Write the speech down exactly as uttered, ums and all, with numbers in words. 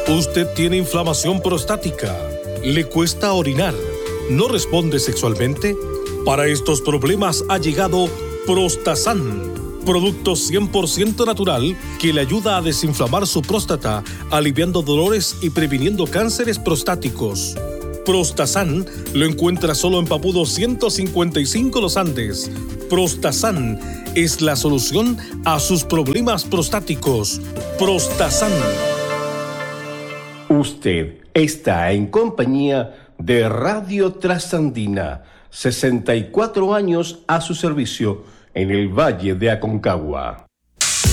Usted tiene inflamación prostática, le cuesta orinar, no responde sexualmente. Para estos problemas ha llegado Prostasan, producto cien por ciento natural que le ayuda a desinflamar su próstata, aliviando dolores y previniendo cánceres prostáticos. Prostasan lo encuentra solo en Papudo ciento cincuenta y cinco Los Andes. Prostasan es la solución a sus problemas prostáticos. Prostasan. Usted está en compañía de Radio Trasandina, sesenta y cuatro años a su servicio en el Valle de Aconcagua.